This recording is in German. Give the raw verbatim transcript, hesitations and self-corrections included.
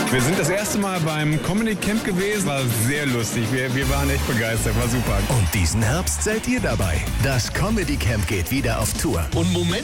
Wir sind das erste Mal beim Comedy Camp gewesen. War sehr lustig. Wir, wir waren echt begeistert. War super. Und diesen Herbst seid ihr dabei. Das Comedy Camp geht wieder auf Tour. Und Moment